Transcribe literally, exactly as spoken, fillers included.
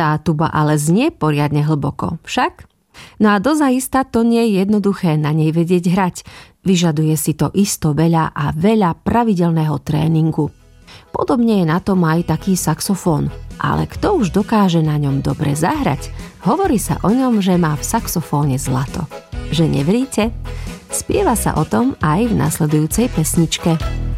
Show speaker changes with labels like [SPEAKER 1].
[SPEAKER 1] Tá tuba ale znie poriadne hlboko, však? No a dozaista to nie je jednoduché na nej vedieť hrať. Vyžaduje si to isto veľa a veľa pravidelného tréningu. Podobne je na tom aj taký saxofón. Ale kto už dokáže na ňom dobre zahrať? Hovorí sa o ňom, že má v saxofóne zlato. Že neveríte? Spieva sa o tom aj v nasledujúcej pesničke.